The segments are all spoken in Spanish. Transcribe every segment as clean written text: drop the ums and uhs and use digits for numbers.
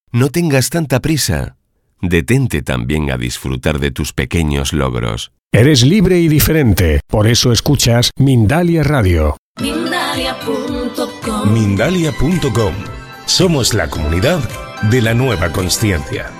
No tengas tanta prisa. Detente también a disfrutar de tus pequeños logros. Eres libre y diferente, por eso escuchas Mindalia Radio. Mindalia.com. Mindalia.com. Somos la comunidad de la nueva consciencia.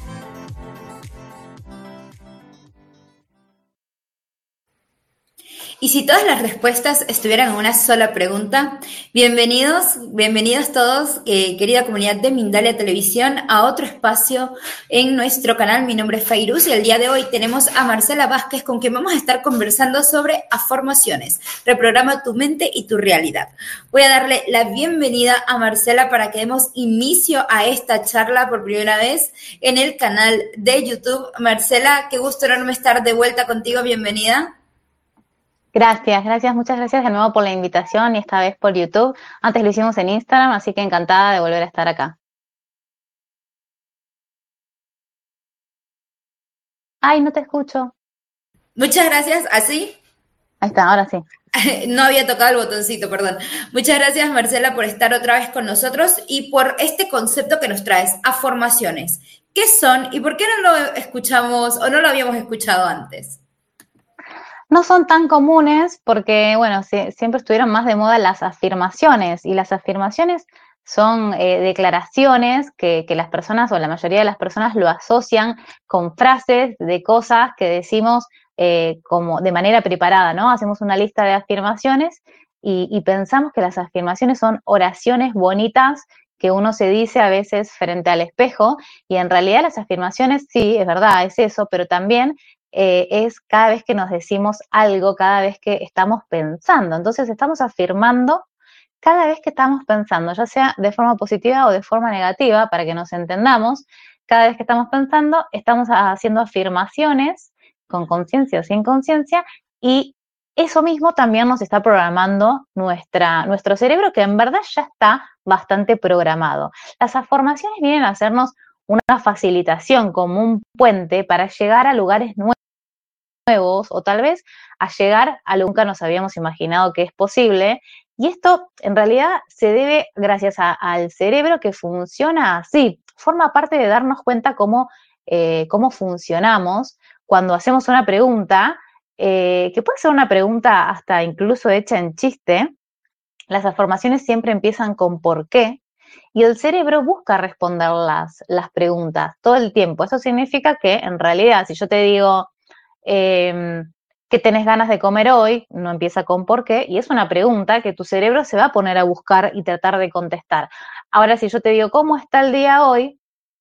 Y si todas las respuestas estuvieran en una sola pregunta, bienvenidos todos, querida comunidad de Mindalia Televisión, a otro espacio en nuestro canal. Mi nombre es Fairuz y el día de hoy tenemos a Marcela Vázquez, con quien vamos a estar conversando sobre afirmaciones. Reprograma tu mente y tu realidad. Voy a darle la bienvenida a Marcela para que demos inicio a esta charla por primera vez en el canal de YouTube. Marcela, qué gusto enorme estar de vuelta contigo. Bienvenida. Gracias, muchas gracias de nuevo por la invitación y esta vez por YouTube. Antes lo hicimos en Instagram, así que encantada de volver a estar acá. Ay, no te escucho. Muchas gracias, ¿así? Ahí está, ahora sí. No había tocado el botoncito, perdón. Muchas gracias, Marcela, por estar otra vez con nosotros y por este concepto que nos traes, afirmaciones. ¿Qué son y por qué no lo escuchamos o no lo habíamos escuchado antes? No son tan comunes porque, bueno, siempre estuvieron más de moda las afirmaciones, y las afirmaciones son declaraciones que las personas, o la mayoría de las personas, lo asocian con frases de cosas que decimos como de manera preparada, ¿no? Hacemos una lista de afirmaciones y pensamos que las afirmaciones son oraciones bonitas que uno se dice a veces frente al espejo, y en realidad las afirmaciones, sí, es verdad, es eso, pero también es cada vez que nos decimos algo, cada vez que estamos pensando. Entonces estamos afirmando cada vez que estamos pensando, ya sea de forma positiva o de forma negativa, para que nos entendamos. Cada vez que estamos pensando, estamos haciendo afirmaciones con conciencia o sin conciencia, y eso mismo también nos está programando nuestro cerebro, que en verdad ya está bastante programado. Las afirmaciones vienen a hacernos una facilitación, como un puente para llegar a lugares nuevos, o tal vez a llegar a lo que nunca nos habíamos imaginado que es posible. Y esto en realidad se debe gracias al cerebro, que funciona así. Forma parte de darnos cuenta cómo funcionamos cuando hacemos una pregunta, que puede ser una pregunta hasta incluso hecha en chiste. Las afirmaciones siempre empiezan con ¿por qué? Y el cerebro busca responder las preguntas todo el tiempo. Eso significa que en realidad, si yo te digo ¿qué tenés ganas de comer hoy? No empieza con ¿por qué? Y es una pregunta que tu cerebro se va a poner a buscar y tratar de contestar. Ahora, si yo te digo ¿cómo está el día hoy?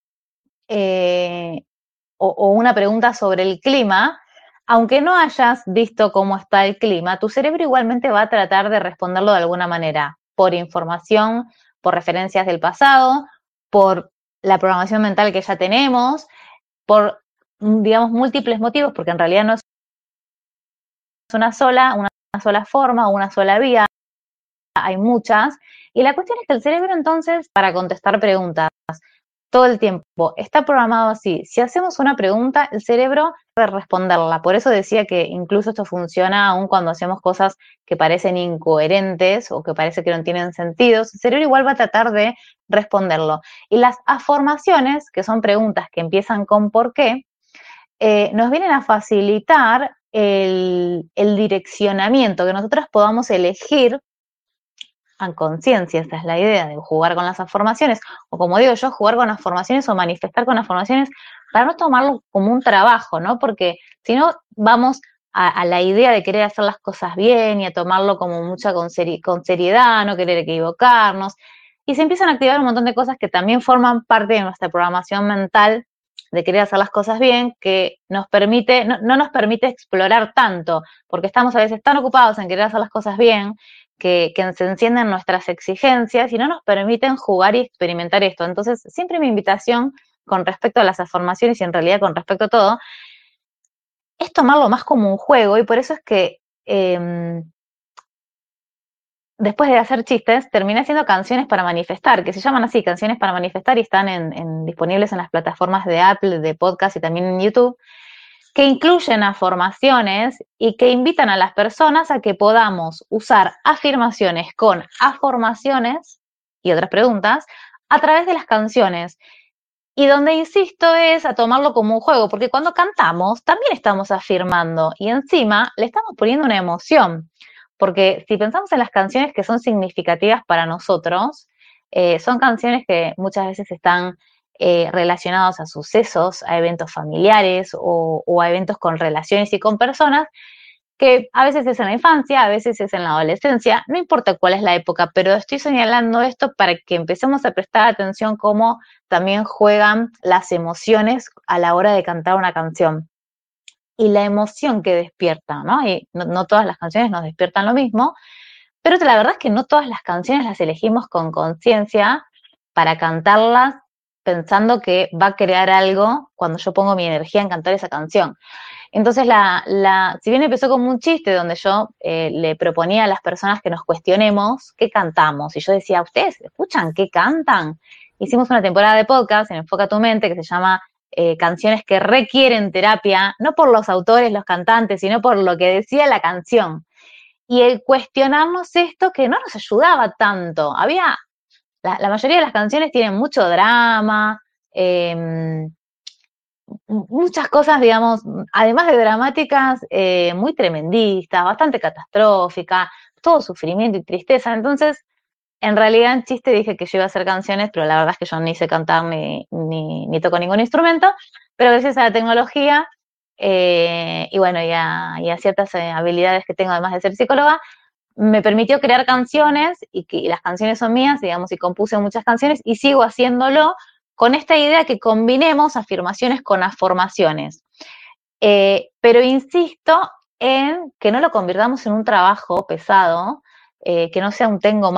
O una pregunta sobre el clima, aunque no hayas visto cómo está el clima, tu cerebro igualmente va a tratar de responderlo de alguna manera, por información, por referencias del pasado, por la programación mental que ya tenemos, por, digamos, múltiples motivos, porque en realidad no es una sola forma o una sola vía, hay muchas. Y la cuestión es que el cerebro, entonces, para contestar preguntas todo el tiempo está programado así. Si hacemos una pregunta, el cerebro debe responderla. Por eso decía que incluso esto funciona aún cuando hacemos cosas que parecen incoherentes o que parece que no tienen sentido. El cerebro igual va a tratar de responderlo. Y las afirmaciones, que son preguntas que empiezan con ¿por qué?, nos vienen a facilitar el direccionamiento, que nosotros podamos elegir a conciencia. Esa es la idea de jugar con las afirmaciones, o como digo yo, jugar con las afirmaciones o manifestar con afirmaciones, para no tomarlo como un trabajo, ¿no? Porque si no, vamos a la idea de querer hacer las cosas bien y a tomarlo como mucha con seriedad, no querer equivocarnos, y se empiezan a activar un montón de cosas que también forman parte de nuestra programación mental de querer hacer las cosas bien, que nos permite, no nos permite explorar tanto, porque estamos a veces tan ocupados en querer hacer las cosas bien, que se encienden nuestras exigencias y no nos permiten jugar y experimentar esto. Entonces, siempre mi invitación con respecto a las afirmaciones, y en realidad con respecto a todo, es tomarlo más como un juego, y por eso es que después de hacer chistes, terminé haciendo canciones para manifestar, que se llaman así, canciones para manifestar, y están disponibles en las plataformas de Apple, de podcast y también en YouTube, que incluyen afirmaciones y que invitan a las personas a que podamos usar afirmaciones con afirmaciones y otras preguntas a través de las canciones. Y donde insisto es a tomarlo como un juego, porque cuando cantamos también estamos afirmando y encima le estamos poniendo una emoción, porque si pensamos en las canciones que son significativas para nosotros, son canciones que muchas veces están relacionados a sucesos, a eventos familiares o a eventos con relaciones y con personas, que a veces es en la infancia, a veces es en la adolescencia, no importa cuál es la época, pero estoy señalando esto para que empecemos a prestar atención cómo también juegan las emociones a la hora de cantar una canción y la emoción que despierta, ¿no? Y no todas las canciones nos despiertan lo mismo, pero la verdad es que no todas las canciones las elegimos con conciencia para cantarlas pensando que va a crear algo cuando yo pongo mi energía en cantar esa canción. Entonces, si bien empezó como un chiste donde yo le proponía a las personas que nos cuestionemos qué cantamos, y yo decía, ¿ustedes escuchan qué cantan? Hicimos una temporada de podcast en Enfoca tu Mente que se llama Canciones que requieren terapia, no por los autores, los cantantes, sino por lo que decía la canción. Y el cuestionarnos esto que no nos ayudaba tanto. La mayoría de las canciones tienen mucho drama, muchas cosas, digamos, además de dramáticas, muy tremendistas, bastante catastróficas, todo sufrimiento y tristeza. Entonces, en realidad en chiste dije que yo iba a hacer canciones, pero la verdad es que yo ni sé cantar ni toco ningún instrumento, pero gracias a la tecnología y bueno, y a ciertas habilidades que tengo además de ser psicóloga, me permitió crear canciones y las canciones son mías, digamos, y compuse muchas canciones y sigo haciéndolo con esta idea que combinemos afirmaciones con afirmaciones. Pero insisto en que no lo convirtamos en un trabajo pesado, que no sea un tengo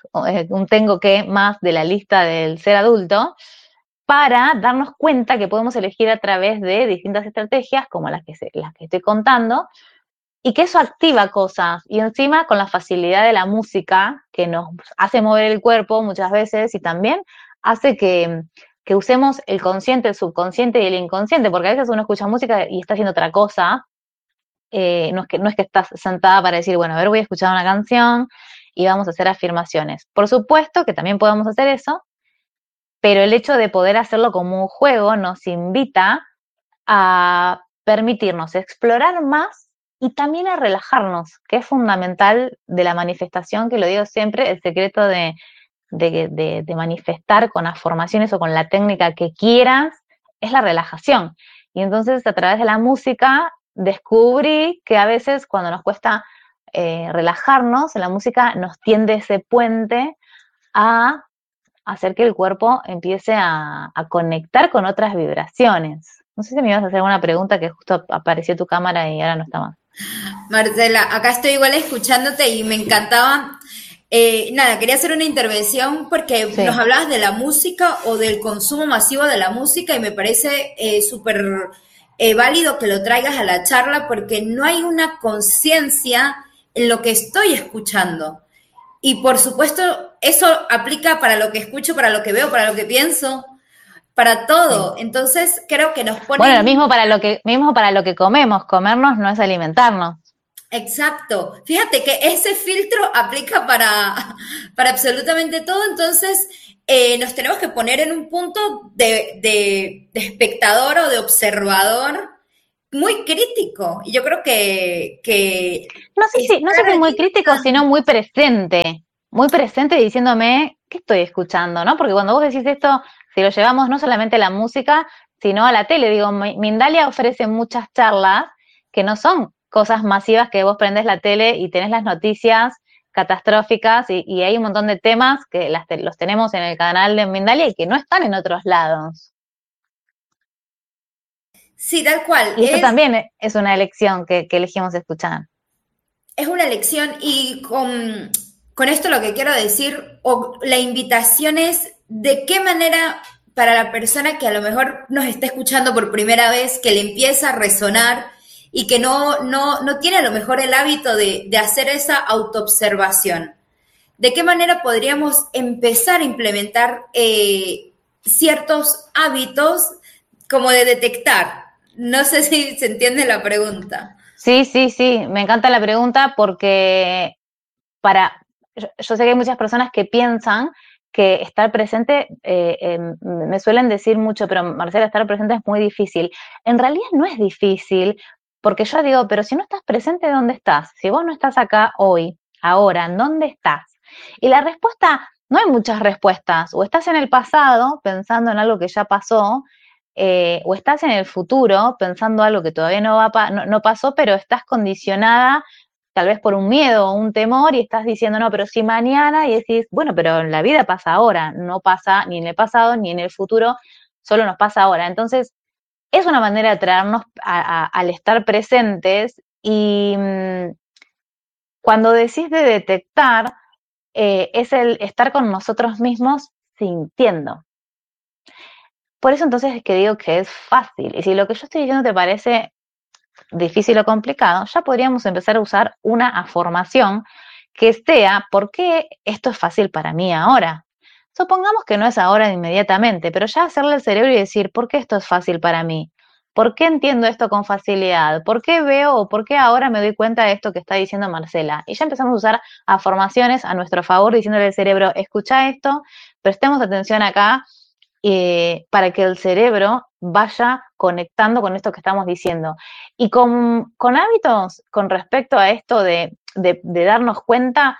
que más de la lista del ser adulto, para darnos cuenta que podemos elegir a través de distintas estrategias, como las que estoy contando, y que eso activa cosas. Y encima con la facilidad de la música, que nos hace mover el cuerpo muchas veces y también hace que usemos el consciente, el subconsciente y el inconsciente, porque a veces uno escucha música y está haciendo otra cosa. No es que estás sentada para decir, bueno, a ver, voy a escuchar una canción y vamos a hacer afirmaciones. Por supuesto que también podemos hacer eso, pero el hecho de poder hacerlo como un juego nos invita a permitirnos explorar más y también a relajarnos, que es fundamental de la manifestación, que lo digo siempre, el secreto de manifestar con afirmaciones o con la técnica que quieras, es la relajación. Y entonces a través de la música descubrí que a veces cuando nos cuesta relajarnos, la música nos tiende ese puente a hacer que el cuerpo empiece a conectar con otras vibraciones. No sé si me ibas a hacer una pregunta que justo apareció tu cámara y ahora no está más. Marcela, acá estoy igual escuchándote y me encantaba. Nada, quería hacer una intervención porque Sí. nos hablabas de la música o del consumo masivo de la música y me parece súper válido que lo traigas a la charla porque no hay una conciencia en lo que estoy escuchando. Y por supuesto, eso aplica para lo que escucho, para lo que veo, para lo que pienso, para todo. Sí. Entonces, creo que nos pone... Bueno, lo mismo para lo que comemos. Comernos no es alimentarnos. Exacto. Fíjate que ese filtro aplica para absolutamente todo, entonces nos tenemos que poner en un punto de espectador o de observador muy crítico. Y yo creo que No sé si es muy crítico, sino muy presente diciéndome qué estoy escuchando, ¿no? Porque cuando vos decís esto, si lo llevamos no solamente a la música, sino a la tele, digo, Mindalia ofrece muchas charlas que no son cosas masivas que vos prendés la tele y tenés las noticias catastróficas y hay un montón de temas que los tenemos en el canal de Mindalia y que no están en otros lados. Sí, tal cual. Y eso también es una elección que elegimos escuchar. Es una elección y con esto lo que quiero decir, o la invitación es de qué manera para la persona que a lo mejor nos está escuchando por primera vez, que le empieza a resonar y que no tiene a lo mejor el hábito de hacer esa autoobservación. ¿De qué manera podríamos empezar a implementar ciertos hábitos como de detectar? No sé si se entiende la pregunta. Sí, me encanta la pregunta porque yo sé que hay muchas personas que piensan que estar presente, me suelen decir mucho, pero Marcela, estar presente es muy difícil. En realidad no es difícil, porque yo digo, pero si no estás presente, ¿dónde estás? Si vos no estás acá hoy, ahora, ¿en dónde estás? Y la respuesta, no hay muchas respuestas. O estás en el pasado pensando en algo que ya pasó, o estás en el futuro pensando algo que todavía no pasó, pero estás condicionada tal vez por un miedo o un temor y estás diciendo, no, pero si mañana, y decís, bueno, pero la vida pasa ahora, no pasa ni en el pasado ni en el futuro, solo nos pasa ahora. Entonces, es una manera de traernos al estar presentes y cuando decís de detectar, es el estar con nosotros mismos sintiendo. Por eso entonces es que digo que es fácil. Y si lo que yo estoy diciendo te parece difícil o complicado, ya podríamos empezar a usar una afirmación que sea, ¿por qué esto es fácil para mí ahora? Supongamos que no es ahora inmediatamente, pero ya hacerle al cerebro y decir, ¿por qué esto es fácil para mí? ¿Por qué entiendo esto con facilidad? ¿Por qué veo o por qué ahora me doy cuenta de esto que está diciendo Marcela? Y ya empezamos a usar afirmaciones a nuestro favor, diciéndole al cerebro, escucha esto, prestemos atención acá, para que el cerebro vaya conectando con esto que estamos diciendo. Y con hábitos con respecto a esto de darnos cuenta,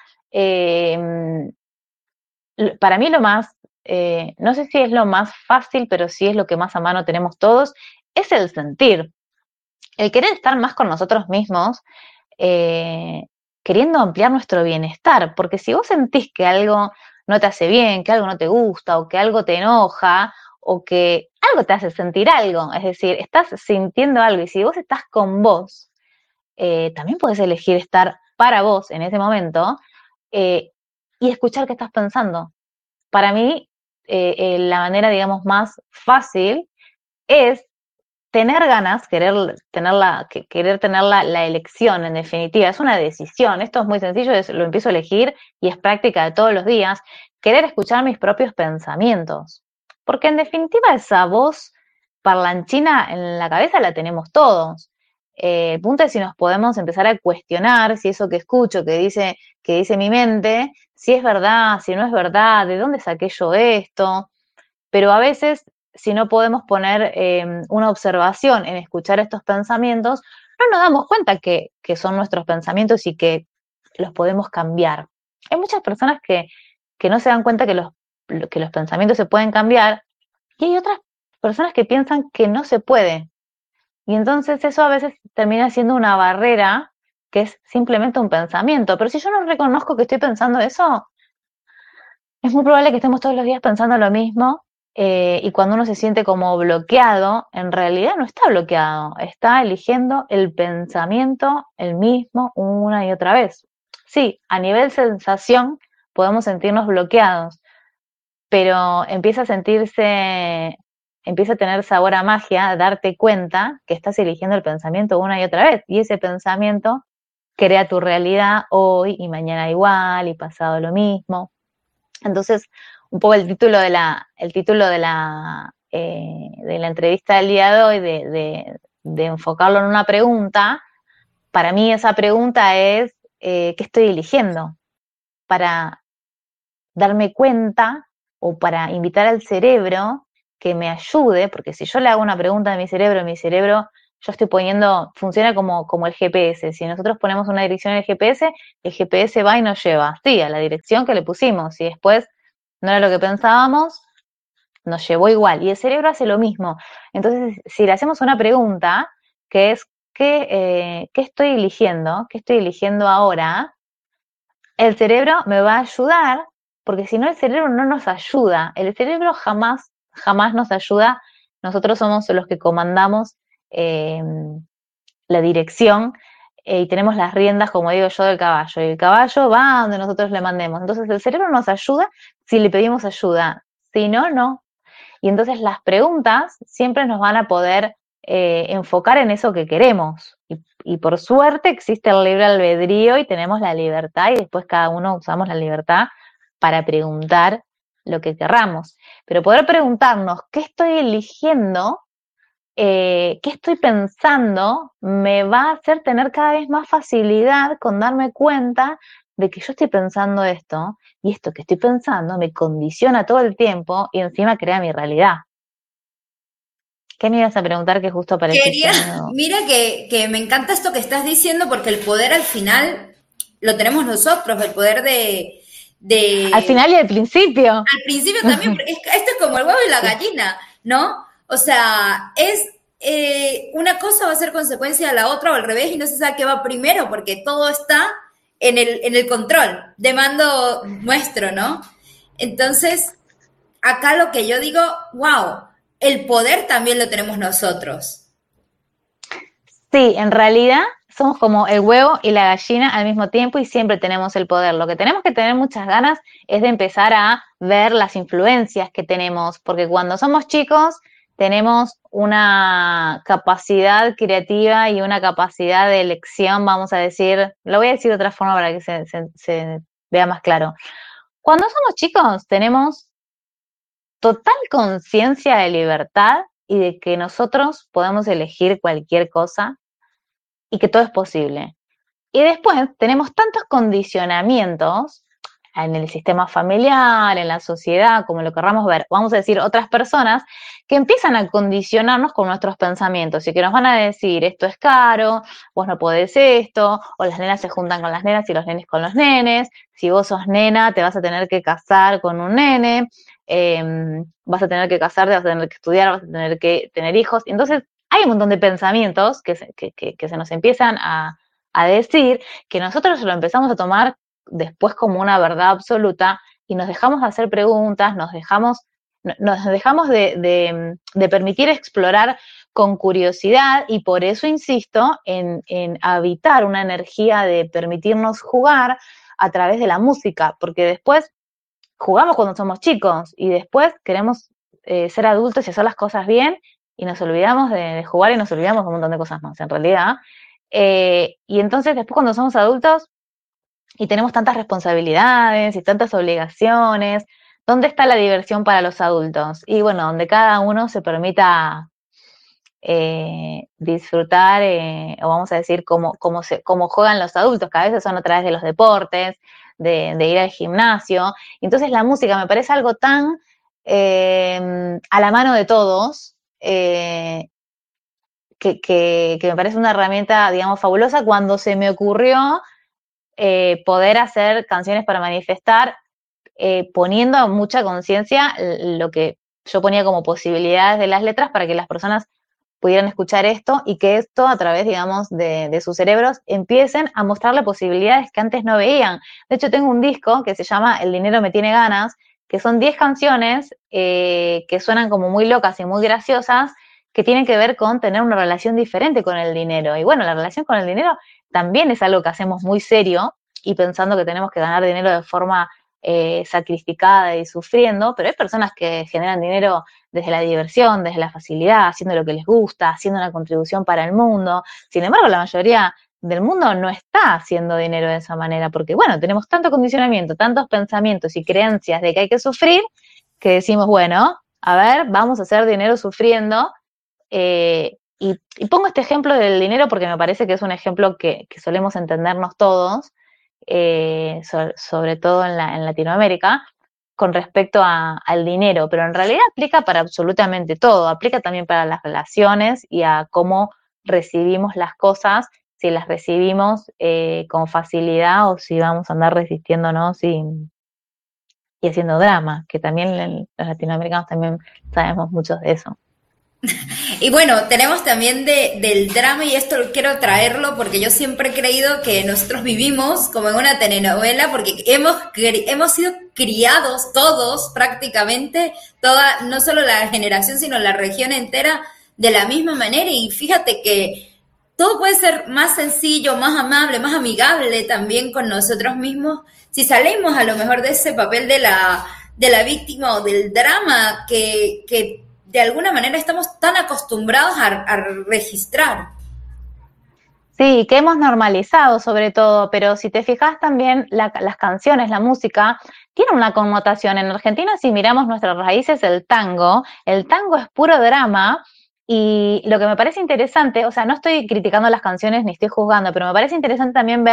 para mí lo más, no sé si es lo más fácil, pero sí es lo que más a mano tenemos todos, es el sentir. El querer estar más con nosotros mismos, queriendo ampliar nuestro bienestar, porque si vos sentís que algo no te hace bien, que algo no te gusta, o que algo te enoja, o que algo te hace sentir algo, es decir, estás sintiendo algo, y si vos estás con vos, también podés elegir estar para vos en ese momento, y escuchar qué estás pensando. Para mí, la manera, digamos, más fácil es tener ganas, querer tener la elección, en definitiva, es una decisión. Esto es muy sencillo, lo empiezo a elegir y es práctica de todos los días. Querer escuchar mis propios pensamientos. Porque en definitiva esa voz parlanchina en la cabeza la tenemos todos. El punto es si nos podemos empezar a cuestionar si eso que escucho, que dice mi mente, si es verdad, si no es verdad, de dónde saqué yo esto. Pero a veces, si no podemos poner una observación en escuchar estos pensamientos, no nos damos cuenta que son nuestros pensamientos y que los podemos cambiar. Hay muchas personas que no se dan cuenta que los pensamientos se pueden cambiar y hay otras personas que piensan que no se puede. Y entonces eso a veces termina siendo una barrera que es simplemente un pensamiento. Pero si yo no reconozco que estoy pensando eso, es muy probable que estemos todos los días pensando lo mismo. Y cuando uno se siente como bloqueado, en realidad no está bloqueado, está eligiendo el pensamiento el mismo una y otra vez. Sí, a nivel sensación podemos sentirnos bloqueados, pero empieza a tener sabor a magia, darte cuenta que estás eligiendo el pensamiento una y otra vez, y ese pensamiento crea tu realidad hoy y mañana igual y pasado lo mismo. Entonces, un poco el título de la entrevista del día de hoy, de enfocarlo en una pregunta, para mí esa pregunta es, ¿qué estoy eligiendo? Para darme cuenta o para invitar al cerebro que me ayude, porque si yo le hago una pregunta a mi cerebro, yo estoy poniendo, funciona como el GPS. Si nosotros ponemos una dirección en el GPS va y nos lleva, sí, a la dirección que le pusimos, y después no era lo que pensábamos, nos llevó igual. Y el cerebro hace lo mismo. Entonces, si le hacemos una pregunta, que es, ¿qué estoy eligiendo? ¿Qué estoy eligiendo ahora? El cerebro me va a ayudar, porque si no el cerebro no nos ayuda. El cerebro jamás nos ayuda. Nosotros somos los que comandamos la dirección y tenemos las riendas, como digo yo, del caballo. Y el caballo va donde nosotros le mandemos. Entonces el cerebro nos ayuda si le pedimos ayuda. Si no, no. Y entonces las preguntas siempre nos van a poder enfocar en eso que queremos. Y por suerte existe el libre albedrío y tenemos la libertad y después cada uno usamos la libertad para preguntar lo que querramos. Pero poder preguntarnos qué estoy eligiendo, qué estoy pensando, me va a hacer tener cada vez más facilidad con darme cuenta de que yo estoy pensando esto, y esto que estoy pensando me condiciona todo el tiempo y encima crea mi realidad. ¿Qué me ibas a preguntar que justo apareciste? Mira que me encanta esto que estás diciendo, porque el poder al final lo tenemos nosotros, el poder Al final y al principio. Al principio también, esto es como el huevo y la gallina, ¿no? O sea, una cosa va a ser consecuencia de la otra o al revés, y no se sabe qué va primero, porque todo está en el control de mando nuestro, ¿no? Entonces, acá lo que yo digo, wow, el poder también lo tenemos nosotros. Sí, en realidad somos como el huevo y la gallina al mismo tiempo y siempre tenemos el poder. Lo que tenemos que tener muchas ganas es de empezar a ver las influencias que tenemos, porque cuando somos chicos tenemos una capacidad creativa y una capacidad de elección, vamos a decir, lo voy a decir de otra forma para que se vea más claro. Cuando somos chicos tenemos total conciencia de libertad y de que nosotros podemos elegir cualquier cosa y que todo es posible. Y después tenemos tantos condicionamientos en el sistema familiar, en la sociedad, como lo querramos ver, vamos a decir otras personas, que empiezan a condicionarnos con nuestros pensamientos y que nos van a decir, esto es caro, vos no podés esto, o las nenas se juntan con las nenas y los nenes con los nenes, si vos sos nena te vas a tener que casar con un nene, vas a tener que casarte, vas a tener que estudiar, vas a tener que tener hijos. Entonces hay un montón de pensamientos que se nos empiezan a decir, que nosotros lo empezamos a tomar después como una verdad absoluta y nos dejamos de hacer preguntas, nos dejamos de permitir explorar con curiosidad, y por eso insisto en habitar una energía de permitirnos jugar a través de la música, porque después jugamos cuando somos chicos y después queremos ser adultos y hacer las cosas bien y nos olvidamos de jugar y nos olvidamos de un montón de cosas más en realidad. Y entonces después cuando somos adultos y tenemos tantas responsabilidades y tantas obligaciones, ¿dónde está la diversión para los adultos? Y bueno, donde cada uno se permita disfrutar, o vamos a decir cómo juegan los adultos, que a veces son a través de los deportes, de ir al gimnasio. Entonces la música me parece algo tan a la mano de todos, que me parece una herramienta, digamos, fabulosa. Cuando se me ocurrió poder hacer canciones para manifestar, poniendo a mucha conciencia lo que yo ponía como posibilidades de las letras para que las personas pudieran escuchar esto y que esto a través, digamos, de sus cerebros empiecen a mostrarle posibilidades que antes no veían. De hecho, tengo un disco que se llama El dinero me tiene ganas, que son 10 canciones que suenan como muy locas y muy graciosas, que tienen que ver con tener una relación diferente con el dinero. Y bueno, la relación con el dinero también es algo que hacemos muy serio y pensando que tenemos que ganar dinero de forma sacrificada y sufriendo, pero hay personas que generan dinero desde la diversión, desde la facilidad, haciendo lo que les gusta, haciendo una contribución para el mundo. Sin embargo, la mayoría del mundo no está haciendo dinero de esa manera, porque bueno, tenemos tanto condicionamiento, tantos pensamientos y creencias de que hay que sufrir, que decimos, bueno, a ver, vamos a hacer dinero sufriendo. Y pongo este ejemplo del dinero porque me parece que es un ejemplo que solemos entendernos todos, sobre todo en Latinoamérica, con respecto al dinero, pero en realidad aplica para absolutamente todo, aplica también para las relaciones y a cómo recibimos las cosas, si las recibimos con facilidad o si vamos a andar resistiéndonos y haciendo drama, que también los latinoamericanos también sabemos mucho de eso. Y bueno, tenemos también del drama, y esto quiero traerlo porque yo siempre he creído que nosotros vivimos como en una telenovela, porque hemos sido criados todos prácticamente, no solo la generación sino la región entera de la misma manera, y fíjate que todo puede ser más sencillo, más amable, más amigable también con nosotros mismos si salimos a lo mejor de ese papel de la víctima o del drama que de alguna manera estamos tan acostumbrados a registrar. Sí, que hemos normalizado sobre todo, pero si te fijas también las canciones, la música, tiene una connotación. En Argentina, si miramos nuestras raíces, el tango es puro drama, y lo que me parece interesante, o sea, no estoy criticando las canciones ni estoy juzgando, pero me parece interesante también ver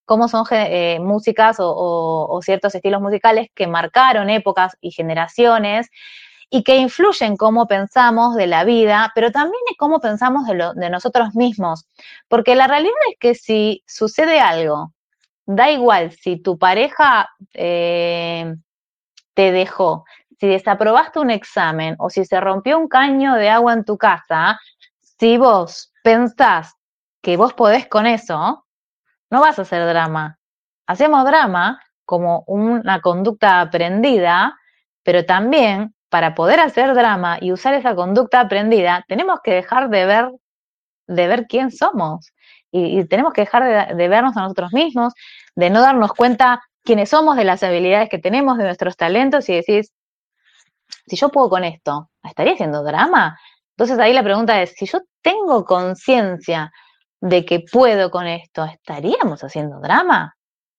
cómo son músicas o ciertos estilos musicales que marcaron épocas y generaciones y que influyen cómo pensamos de la vida, pero también en cómo pensamos de nosotros mismos. Porque la realidad es que si sucede algo, da igual si tu pareja te dejó, si desaprobaste un examen o si se rompió un caño de agua en tu casa, si vos pensás que vos podés con eso, no vas a hacer drama. Hacemos drama como una conducta aprendida, pero también para poder hacer drama y usar esa conducta aprendida, tenemos que dejar de ver quién somos. Y tenemos que dejar de vernos a nosotros mismos, de no darnos cuenta quiénes somos, de las habilidades que tenemos, de nuestros talentos, y decís, si yo puedo con esto, ¿estaría haciendo drama? Entonces ahí la pregunta es, si yo tengo conciencia de que puedo con esto, ¿estaríamos haciendo drama?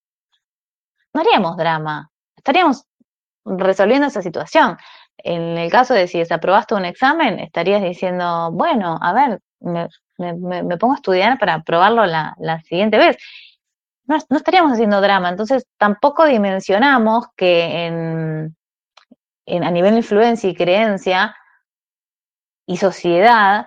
No haríamos drama, estaríamos resolviendo esa situación. En el caso de si desaprobaste un examen, estarías diciendo, bueno, a ver, me pongo a estudiar para aprobarlo la siguiente vez. No estaríamos haciendo drama, entonces tampoco dimensionamos que a nivel de influencia y creencia y sociedad,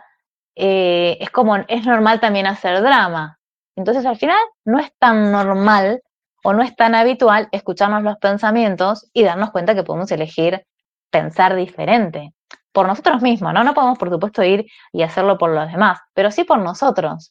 es normal también hacer drama. Entonces al final no es tan normal o no es tan habitual escucharnos los pensamientos y darnos cuenta que podemos elegir pensar diferente. Por nosotros mismos, ¿no? No podemos, por supuesto, ir y hacerlo por los demás, pero sí por nosotros.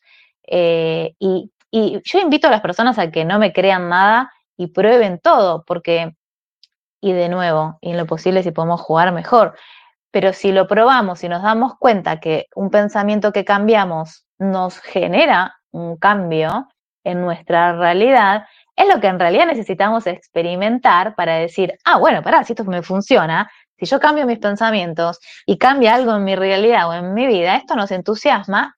Y yo invito a las personas a que no me crean nada y prueben todo, porque, y de nuevo, y en lo posible si podemos jugar mejor, pero si lo probamos y nos damos cuenta que un pensamiento que cambiamos nos genera un cambio en nuestra realidad, es lo que en realidad necesitamos experimentar para decir, bueno, pará, si esto me funciona, si yo cambio mis pensamientos y cambia algo en mi realidad o en mi vida, esto nos entusiasma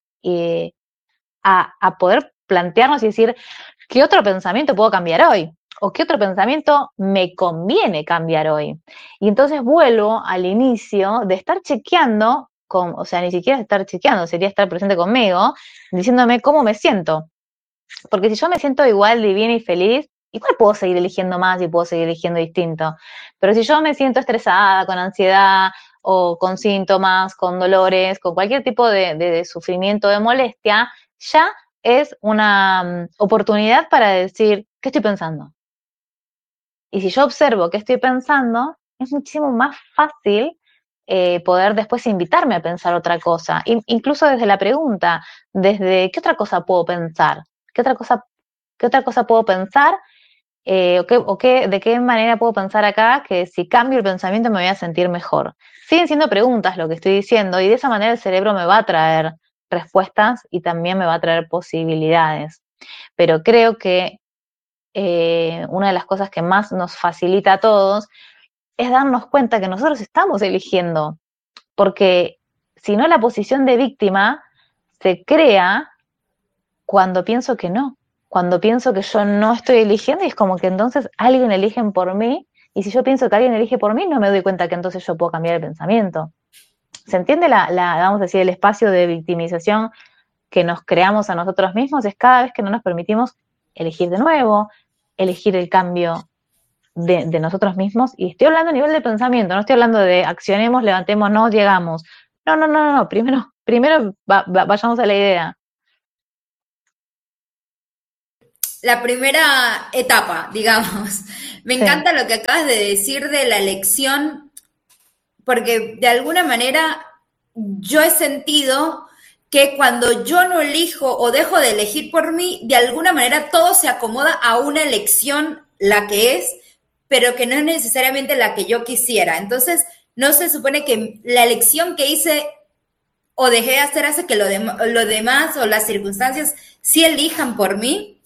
a poder plantearnos y decir, ¿qué otro pensamiento puedo cambiar hoy? ¿O qué otro pensamiento me conviene cambiar hoy? Y entonces vuelvo al inicio de estar chequeando, o sea, ni siquiera estar chequeando, sería estar presente conmigo, diciéndome cómo me siento. Porque si yo me siento igual, divina y feliz, igual puedo seguir eligiendo más y puedo seguir eligiendo distinto. Pero si yo me siento estresada, con ansiedad o con síntomas, con dolores, con cualquier tipo de sufrimiento, de molestia, ya es una oportunidad para decir, ¿qué estoy pensando? Y si yo observo qué estoy pensando, es muchísimo más fácil poder después invitarme a pensar otra cosa. Incluso desde la pregunta, desde ¿qué otra cosa puedo pensar? ¿Qué otra cosa puedo pensar? ¿De qué manera puedo pensar acá que si cambio el pensamiento me voy a sentir mejor? Siguen siendo preguntas lo que estoy diciendo y de esa manera el cerebro me va a traer respuestas y también me va a traer posibilidades. Pero creo que una de las cosas que más nos facilita a todos es darnos cuenta que nosotros estamos eligiendo, porque si no la posición de víctima se crea cuando pienso que no, cuando pienso que yo no estoy eligiendo y es como que entonces alguien elige por mí y si yo pienso que alguien elige por mí no me doy cuenta que entonces yo puedo cambiar el pensamiento. ¿Se entiende vamos a decir, el espacio de victimización que nos creamos a nosotros mismos? Es cada vez que no nos permitimos elegir de nuevo, elegir el cambio de nosotros mismos, y estoy hablando a nivel de pensamiento, no estoy hablando de accionemos, levantémonos, llegamos. No, primero vayamos a la idea. La primera etapa, digamos. Me encanta lo que acabas de decir de la elección, porque de alguna manera yo he sentido que cuando yo no elijo o dejo de elegir por mí, de alguna manera todo se acomoda a una elección, la que es, pero que no es necesariamente la que yo quisiera. Entonces, no se supone que la elección que hice o dejé de hacer hace que lo demás o las circunstancias sí elijan por mí.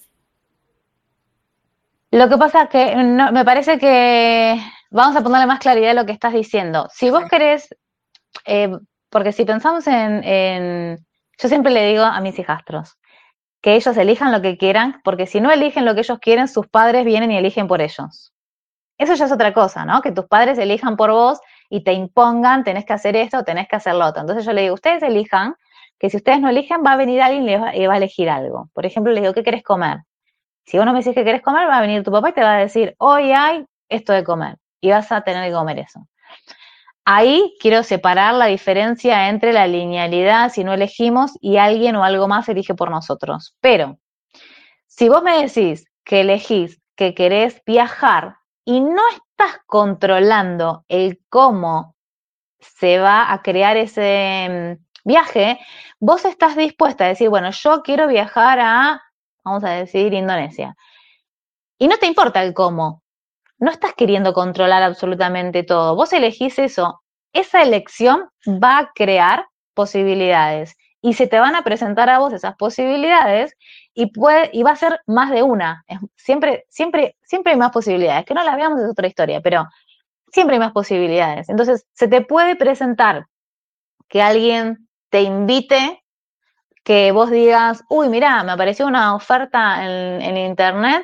Lo que pasa es que me parece que vamos a ponerle más claridad a lo que estás diciendo. Si vos querés, porque si pensamos yo siempre le digo a mis hijastros que ellos elijan lo que quieran, porque si no eligen lo que ellos quieren, sus padres vienen y eligen por ellos. Eso ya es otra cosa, ¿no? Que tus padres elijan por vos y te impongan, tenés que hacer esto, tenés que hacer lo otro. Entonces yo le digo, ustedes elijan, que si ustedes no eligen, va a venir alguien y va a elegir algo. Por ejemplo, les digo, ¿qué querés comer? Si vos no me decís que querés comer, va a venir tu papá y te va a decir, hoy hay esto de comer, y vas a tener que comer eso. Ahí quiero separar la diferencia entre la linealidad, si no elegimos, y alguien o algo más elige por nosotros. Pero, si vos me decís que elegís que querés viajar y no estás controlando el cómo se va a crear ese viaje, vos estás dispuesta a decir, bueno, yo quiero viajar a, vamos a decir, Indonesia. Y no te importa el cómo. No estás queriendo controlar absolutamente todo. Vos elegís eso. Esa elección va a crear posibilidades. Y se te van a presentar a vos esas posibilidades y va a ser más de una. Siempre hay más posibilidades. Que no las veamos es otra historia, pero siempre hay más posibilidades. Entonces, se te puede presentar que alguien te invite, que vos digas, uy, mirá, me apareció una oferta en internet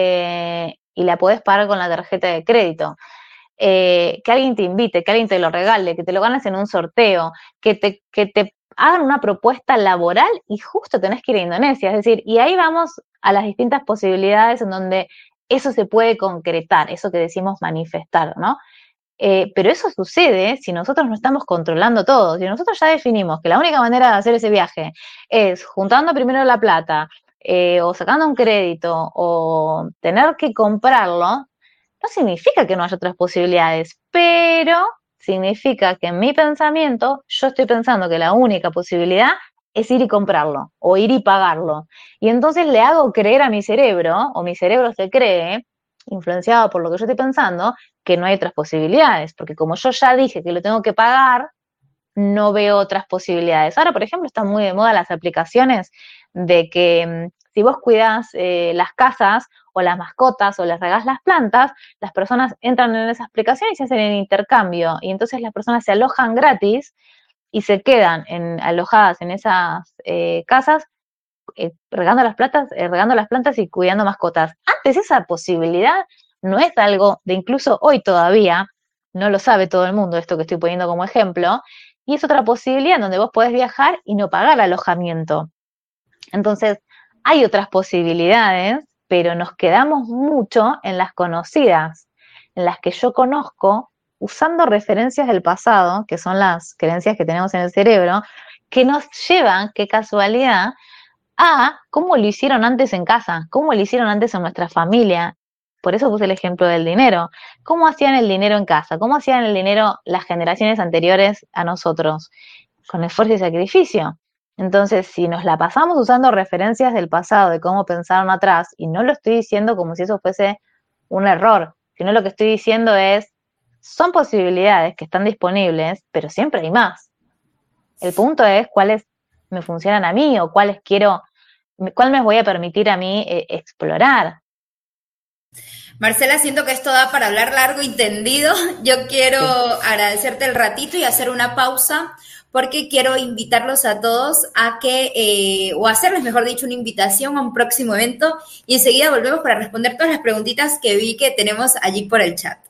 y la podés pagar con la tarjeta de crédito. Que alguien te invite, que alguien te lo regale, que te lo ganes en un sorteo, que te hagan una propuesta laboral y justo tenés que ir a Indonesia. Es decir, y ahí vamos a las distintas posibilidades en donde eso se puede concretar, eso que decimos manifestar, ¿no? Pero eso sucede si nosotros no estamos controlando todo. Si nosotros ya definimos que la única manera de hacer ese viaje es juntando primero la plata, o sacando un crédito, o tener que comprarlo, no significa que no haya otras posibilidades, pero significa que en mi pensamiento yo estoy pensando que la única posibilidad es ir y comprarlo, o ir y pagarlo. Y entonces le hago creer a mi cerebro, o mi cerebro se cree, influenciado por lo que yo estoy pensando, que no hay otras posibilidades, porque como yo ya dije que lo tengo que pagar, no veo otras posibilidades. Ahora, por ejemplo, están muy de moda las aplicaciones de que si vos cuidás las casas o las mascotas o les regás las plantas, las personas entran en esa aplicación y se hacen el intercambio, y entonces las personas se alojan gratis y se quedan alojadas en esas casas regando las plantas y cuidando mascotas. Antes esa posibilidad no es algo de incluso hoy todavía, no lo sabe todo el mundo esto que estoy poniendo como ejemplo, y es otra posibilidad donde vos podés viajar y no pagar alojamiento. Entonces, hay otras posibilidades, pero nos quedamos mucho en las conocidas, en las que yo conozco, usando referencias del pasado, que son las creencias que tenemos en el cerebro, que nos llevan, qué casualidad, a cómo lo hicieron antes en casa, cómo lo hicieron antes en nuestra familia. Por eso puse el ejemplo del dinero. ¿Cómo hacían el dinero en casa? ¿Cómo hacían el dinero las generaciones anteriores a nosotros? Con esfuerzo y sacrificio. Entonces, si nos la pasamos usando referencias del pasado, de cómo pensaron atrás, y no lo estoy diciendo como si eso fuese un error, sino lo que estoy diciendo es, son posibilidades que están disponibles, pero siempre hay más. El punto es cuáles me funcionan a mí o cuál me voy a permitir a mí explorar. Marcela, siento que esto da para hablar largo y tendido. Yo quiero agradecerte el ratito y hacer una pausa porque quiero invitarlos a todos a que, o hacerles, mejor dicho, una invitación a un próximo evento y enseguida volvemos para responder todas las preguntitas que vi que tenemos allí por el chat.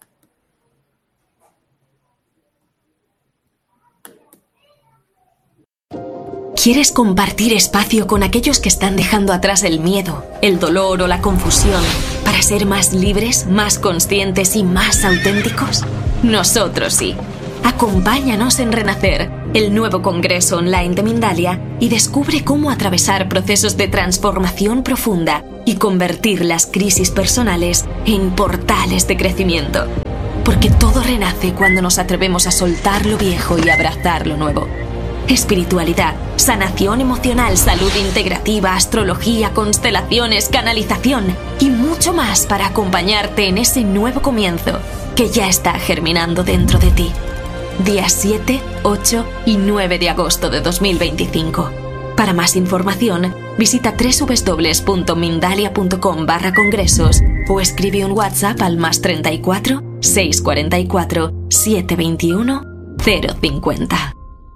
¿Quieres compartir espacio con aquellos que están dejando atrás el miedo, el dolor o la confusión para ser más libres, más conscientes y más auténticos? Nosotros sí. Acompáñanos en Renacer, el nuevo congreso online de Mindalia, y descubre cómo atravesar procesos de transformación profunda y convertir las crisis personales en portales de crecimiento. Porque todo renace cuando nos atrevemos a soltar lo viejo y abrazar lo nuevo. Espiritualidad, sanación emocional, salud integrativa, astrología, constelaciones, canalización y mucho más para acompañarte en ese nuevo comienzo que ya está germinando dentro de ti. Días 7, 8 y 9 de agosto de 2025. Para más información, visita www.mindalia.com/congresos o escribe un WhatsApp al +34 644 721 050.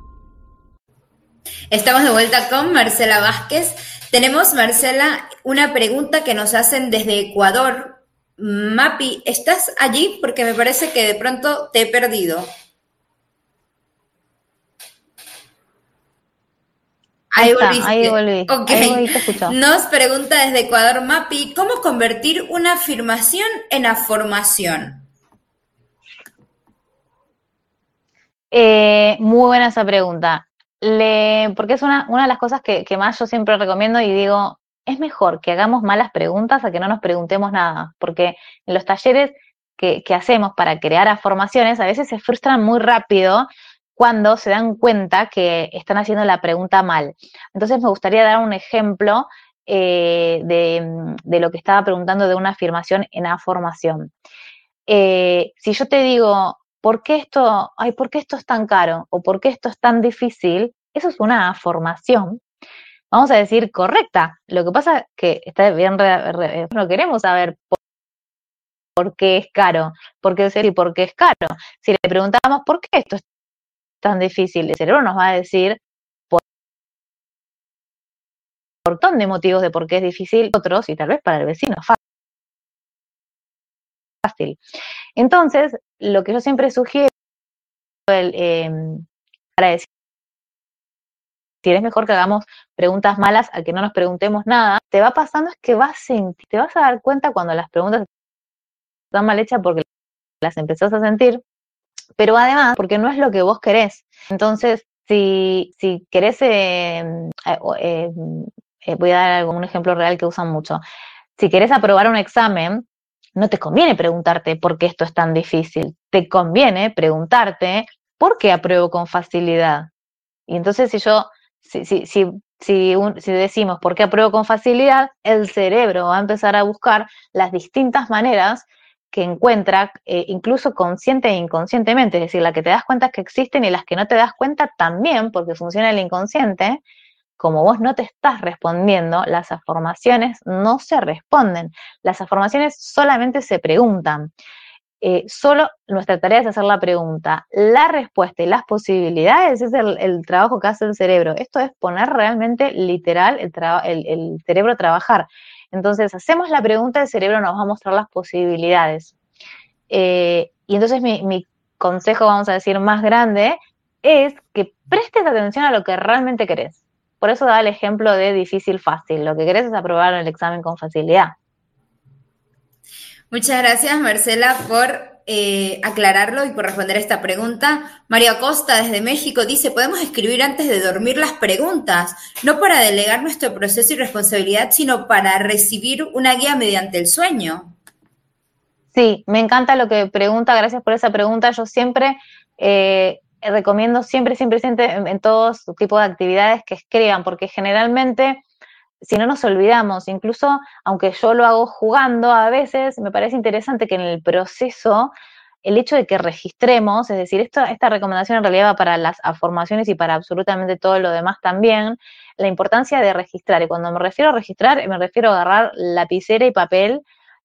Estamos de vuelta con Marcela Vázquez. Tenemos, Marcela, una pregunta que nos hacen desde Ecuador. Mapi, ¿estás allí? Porque me parece que de pronto te he perdido. Ahí ahí volví. Ok. Ahí volví, te escucho. Nos pregunta desde Ecuador Mapi, ¿cómo convertir una afirmación en afirmación? Muy buena esa pregunta. Porque es una de las cosas que más yo siempre recomiendo y digo, es mejor que hagamos malas preguntas a que no nos preguntemos nada, porque en los talleres que hacemos para crear afirmaciones a veces se frustran muy rápido cuando se dan cuenta que están haciendo la pregunta mal. Entonces me gustaría dar un ejemplo de lo que estaba preguntando de una afirmación en afirmación. Si yo te digo, ¿por qué esto es tan caro? ¿O por qué esto es tan difícil? Eso es una afirmación, vamos a decir, correcta. Lo que pasa es que está bien, no queremos saber por qué es caro, por qué es caro. Si le preguntamos, ¿por qué esto es tan difícil? El cerebro nos va a decir por un montón de motivos de por qué es difícil, otros, y tal vez para el vecino es fácil. Entonces, lo que yo siempre sugiero para decir es mejor que hagamos preguntas malas a que no nos preguntemos nada, te va pasando es que te vas a dar cuenta cuando las preguntas están mal hechas porque las empezás a sentir, pero además porque no es lo que vos querés. Entonces, si querés, voy a dar un ejemplo real que usan mucho. Si querés aprobar un examen, no te conviene preguntarte por qué esto es tan difícil. Te conviene preguntarte por qué apruebo con facilidad. Y entonces si decimos por qué apruebo con facilidad, el cerebro va a empezar a buscar las distintas maneras que encuentra, incluso consciente e inconscientemente, es decir, las que te das cuenta que existen y las que no te das cuenta también, porque funciona el inconsciente. Como vos no te estás respondiendo, las afirmaciones no se responden. Las afirmaciones solamente se preguntan. Solo nuestra tarea es hacer la pregunta. La respuesta y las posibilidades es el trabajo que hace el cerebro. Esto es poner realmente literal el cerebro a trabajar. Entonces, hacemos la pregunta, el cerebro nos va a mostrar las posibilidades. Y entonces mi consejo, vamos a decir, más grande, es que prestes atención a lo que realmente querés. Por eso da el ejemplo de difícil, fácil. Lo que querés es aprobar el examen con facilidad. Muchas gracias, Marcela, por aclararlo y por responder esta pregunta. María Acosta, desde México, dice, podemos escribir antes de dormir las preguntas, no para delegar nuestro proceso y responsabilidad, sino para recibir una guía mediante el sueño. Sí, me encanta lo que pregunta, gracias por esa pregunta. Yo siempre recomiendo, siempre en todos tipos de actividades que escriban, porque generalmente si no nos olvidamos, incluso aunque yo lo hago jugando a veces, me parece interesante que en el proceso el hecho de que registremos, es decir, esta recomendación en realidad va para las afirmaciones y para absolutamente todo lo demás también, la importancia de registrar. Y cuando me refiero a registrar, me refiero a agarrar lapicera y papel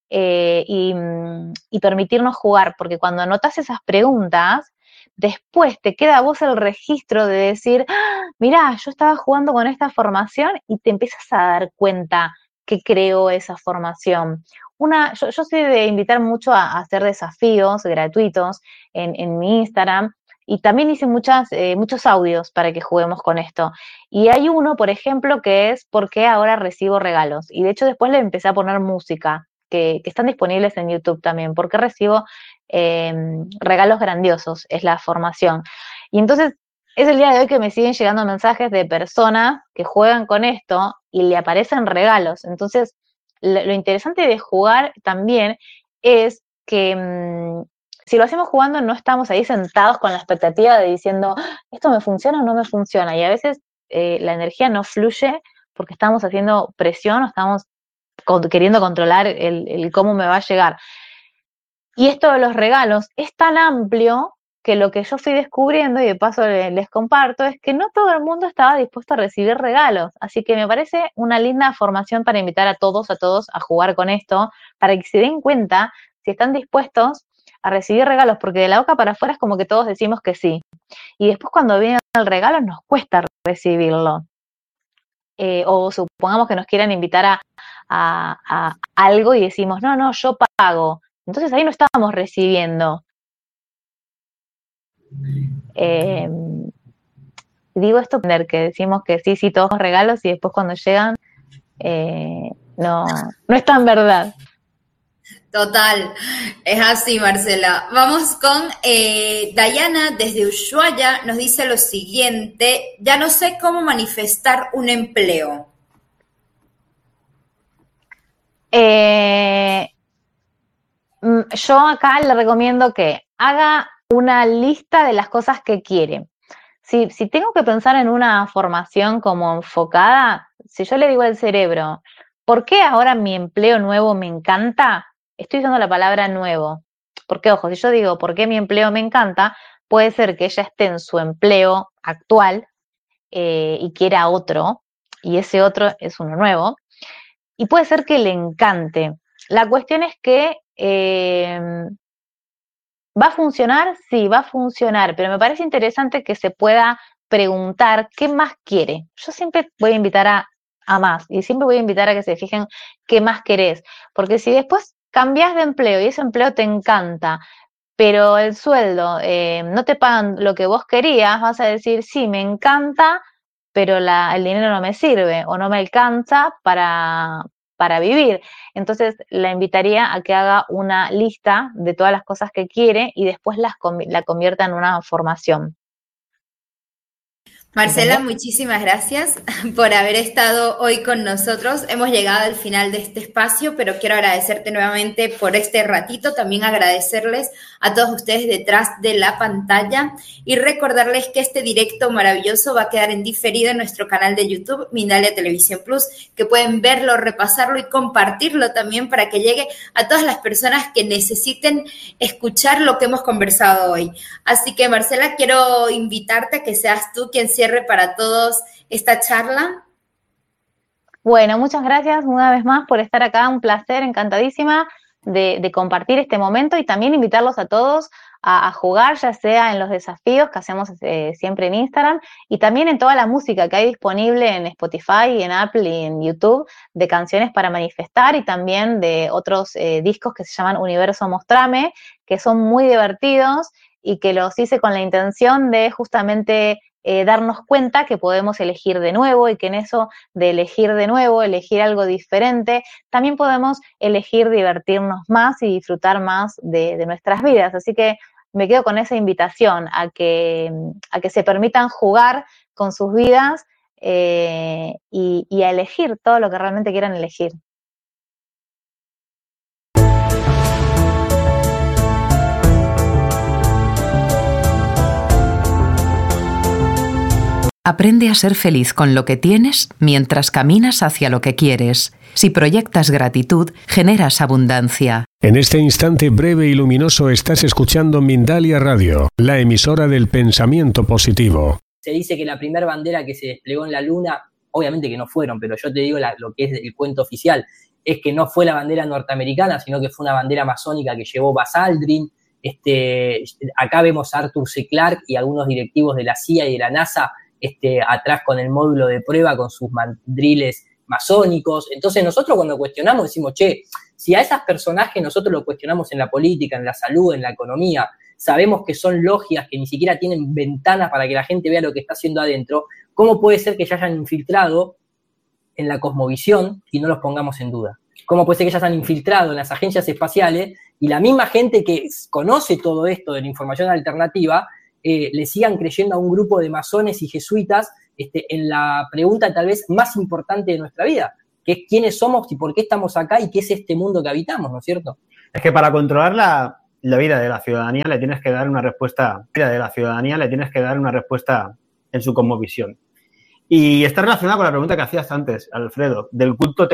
y permitirnos jugar, porque cuando anotas esas preguntas, después te queda a vos el registro de decir, mirá, yo estaba jugando con esta formación y te empiezas a dar cuenta que creó esa formación. Yo soy de invitar mucho a hacer desafíos gratuitos en mi Instagram y también hice muchos audios para que juguemos con esto. Y hay uno, por ejemplo, que es ¿por qué ahora recibo regalos? Y de hecho después le empecé a poner música, que están disponibles en YouTube también. ¿Por qué recibo regalos grandiosos? Es la formación. Y entonces es el día de hoy que me siguen llegando mensajes de personas que juegan con esto y le aparecen regalos. Entonces, lo interesante de jugar también es que si lo hacemos jugando no estamos ahí sentados con la expectativa de diciendo, ¿esto me funciona o no me funciona? Y a veces la energía no fluye porque estamos haciendo presión o estamos queriendo controlar el cómo me va a llegar. Y esto de los regalos es tan amplio que lo que yo fui descubriendo, y de paso les comparto, es que no todo el mundo estaba dispuesto a recibir regalos. Así que me parece una linda formación para invitar a todos a jugar con esto, para que se den cuenta si están dispuestos a recibir regalos, porque de la boca para afuera es como que todos decimos que sí. Y después cuando viene el regalo nos cuesta recibirlo. O supongamos que nos quieran invitar a algo y decimos, no, yo pago. Entonces ahí no estábamos recibiendo. Y digo esto que decimos que sí, todos los regalos y después cuando llegan no es tan verdad. Total, es así, Marcela. Vamos con Dayana desde Ushuaia, nos dice lo siguiente: ya no sé cómo manifestar un empleo. Yo acá le recomiendo que haga una lista de las cosas que quiere. Si tengo que pensar en una formación como enfocada, si yo le digo al cerebro, ¿por qué ahora mi empleo nuevo me encanta? Estoy usando la palabra nuevo. Porque, ojo, si yo digo, ¿por qué mi empleo me encanta? Puede ser que ella esté en su empleo actual y quiera otro, y ese otro es uno nuevo. Y puede ser que le encante. La cuestión es que ¿va a funcionar? Sí, va a funcionar, pero me parece interesante que se pueda preguntar qué más quiere. Yo siempre voy a invitar a más y siempre voy a invitar a que se fijen qué más querés, porque si después cambias de empleo y ese empleo te encanta, pero el sueldo no te pagan lo que vos querías, vas a decir, sí, me encanta, pero el dinero no me sirve o no me alcanza para vivir. Entonces la invitaría a que haga una lista de todas las cosas que quiere y después la convierta en una formación. Marcela, muchísimas gracias por haber estado hoy con nosotros. Hemos llegado al final de este espacio, pero quiero agradecerte nuevamente por este ratito, también agradecerles a todos ustedes detrás de la pantalla y recordarles que este directo maravilloso va a quedar en diferido en nuestro canal de YouTube, Mindalia Televisión Plus, que pueden verlo, repasarlo y compartirlo también para que llegue a todas las personas que necesiten escuchar lo que hemos conversado hoy. Así que, Marcela, quiero invitarte a que seas tú quien cierre para todos esta charla. Bueno, muchas gracias una vez más por estar acá, un placer, encantadísima de compartir este momento y también invitarlos a todos a jugar, ya sea en los desafíos que hacemos siempre en Instagram y también en toda la música que hay disponible en Spotify, en Apple y en YouTube de canciones para manifestar y también de otros discos que se llaman Universo Mostrame, que son muy divertidos y que los hice con la intención de justamente darnos cuenta que podemos elegir de nuevo y que en eso de elegir de nuevo, elegir algo diferente, también podemos elegir divertirnos más y disfrutar más de nuestras vidas. Así que me quedo con esa invitación a que se permitan jugar con sus vidas y a elegir todo lo que realmente quieran elegir. Aprende a ser feliz con lo que tienes mientras caminas hacia lo que quieres. Si proyectas gratitud, generas abundancia. En este instante breve y luminoso estás escuchando Mindalia Radio, la emisora del pensamiento positivo. Se dice que la primera bandera que se desplegó en la Luna, obviamente que no fueron, pero yo te digo lo que es el cuento oficial, es que no fue la bandera norteamericana, sino que fue una bandera masónica que llevó Buzz Aldrin. Acá vemos a Arthur C. Clarke y algunos directivos de la CIA y de la NASA atrás con el módulo de prueba, con sus mandriles masónicos. Entonces nosotros cuando cuestionamos decimos, si a esos personajes nosotros lo cuestionamos en la política, en la salud, en la economía, sabemos que son logias que ni siquiera tienen ventanas para que la gente vea lo que está haciendo adentro, ¿cómo puede ser que ya hayan infiltrado en la cosmovisión y no los pongamos en duda? ¿Cómo puede ser que ya se han infiltrado en las agencias espaciales y la misma gente que conoce todo esto de la información alternativa le sigan creyendo a un grupo de masones y jesuitas en la pregunta tal vez más importante de nuestra vida, que es quiénes somos y por qué estamos acá y qué es este mundo que habitamos, ¿no es cierto? Es que para controlar la vida de la ciudadanía le tienes que dar una respuesta, en su cosmovisión. Y está relacionada con la pregunta que hacías antes, Alfredo, del culto